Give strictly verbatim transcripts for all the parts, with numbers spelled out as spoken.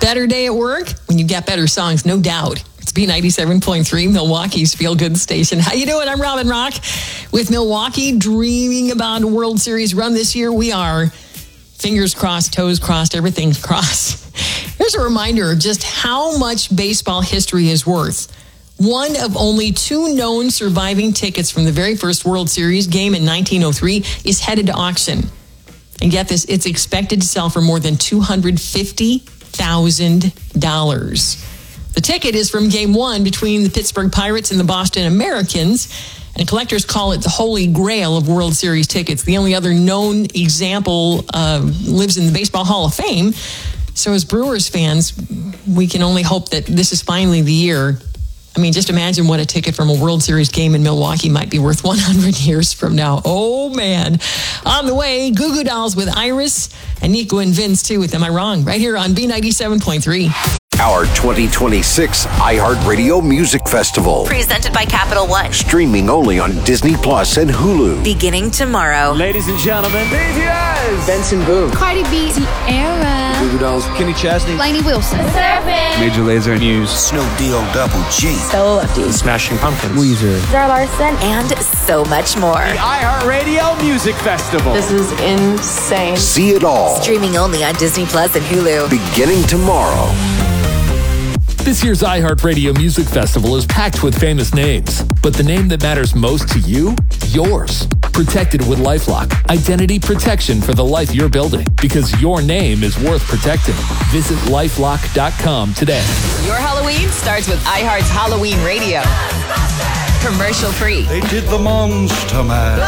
better day at work? When you get better songs, no doubt. It's B ninety-seven point three, Milwaukee's feel-good station. How you doing? I'm Robin Rock with Milwaukee, dreaming about a World Series run this year. We are fingers crossed, toes crossed, everything's crossed. Here's a reminder of just how much baseball history is worth. One of only two known surviving tickets from the very first World Series game in nineteen oh three is headed to auction. And get this, it's expected to sell for more than two hundred fifty thousand dollars. The ticket is from game one between the Pittsburgh Pirates and the Boston Americans, and collectors call it the holy grail of World Series tickets. The only other known example uh, lives in the Baseball Hall of Fame. So as Brewers fans, we can only hope that this is finally the year. I mean, just imagine what a ticket from a World Series game in Milwaukee might be worth one hundred years from now. Oh, man. On the way, Goo Goo Dolls with Iris and Nico and Vince, too, with Am I Wrong? Right here on B ninety-seven point three. Our twenty twenty-six iHeartRadio Music Festival. Presented by Capital One. Streaming only on Disney Plus and Hulu. Beginning tomorrow. Ladies and gentlemen, B T S. Benson Boone. Cardi B. Sierra. Goo Goo Dolls. Kenny Chesney. Lainey Wilson. Surfing. Major Lazer News. Snoop D-O Double G. Stella Lefty. Smashing Pumpkins. Weezer. Zara Larson. And so much more. The iHeartRadio Music Festival. This is insane. See it all. Streaming only on Disney Plus and Hulu. Beginning tomorrow. This year's iHeartRadio Music Festival is packed with famous names, but the name that matters most to you? Yours. Protected with LifeLock. Identity protection for the life you're building, because your name is worth protecting. Visit lifelock dot com today. Your Halloween starts with iHeart's Halloween Radio. Commercial free. They did the Monster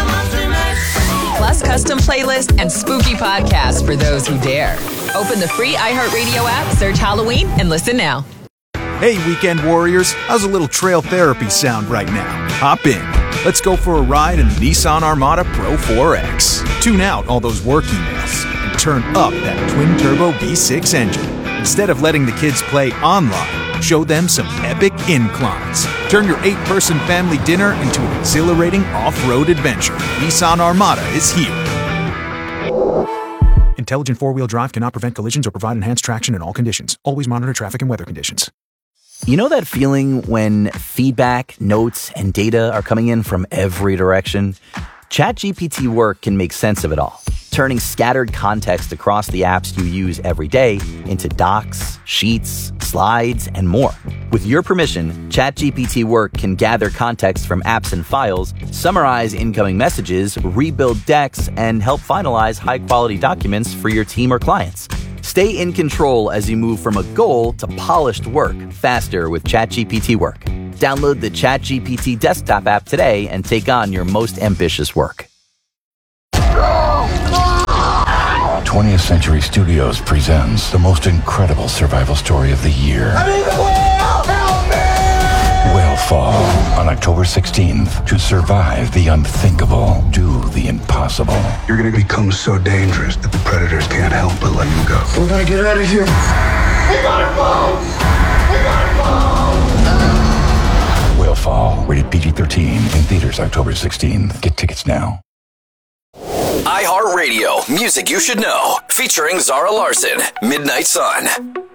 Mash. Plus custom playlist and spooky podcasts for those who dare. Open the free iHeartRadio app, search Halloween, and listen now. Hey, weekend warriors, how's a little trail therapy sound right now? Hop in. Let's go for a ride in the Nissan Armada Pro four X. Tune out all those work emails and turn up that twin-turbo V six engine. Instead of letting the kids play online, show them some epic inclines. Turn your eight-person family dinner into an exhilarating off-road adventure. Nissan Armada is here. Intelligent four-wheel drive cannot prevent collisions or provide enhanced traction in all conditions. Always monitor traffic and weather conditions. You know that feeling when feedback, notes, and data are coming in from every direction? ChatGPT Work can make sense of it all, turning scattered context across the apps you use every day into docs, sheets, slides, and more. With your permission, ChatGPT Work can gather context from apps and files, summarize incoming messages, rebuild decks, and help finalize high-quality documents for your team or clients. Stay in control as you move from a goal to polished work faster with ChatGPT Work. Download the ChatGPT desktop app today and take on your most ambitious work. twentieth Century Studios presents the most incredible survival story of the year. I'm in the whale! Help me! Whalefall on October sixteenth. To survive the unthinkable, do the impossible. You're going to become so dangerous that the predators can't help but let you go. We're going to get out of here. We gotta go! We gotta go! Whalefall, rated P G thirteen, in theaters October sixteenth. Get tickets now. iHeartRadio, music you should know, featuring Zara Larson, Midnight Sun.